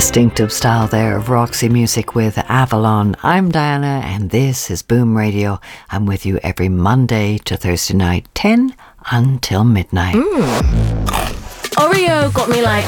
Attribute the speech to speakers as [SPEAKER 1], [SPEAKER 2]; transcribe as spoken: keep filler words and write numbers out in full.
[SPEAKER 1] Distinctive style there of Roxy Music with Avalon. I'm Diana and this is Boom Radio. I'm with you every Monday to Thursday night, ten until midnight.
[SPEAKER 2] Mm. Oreo got me like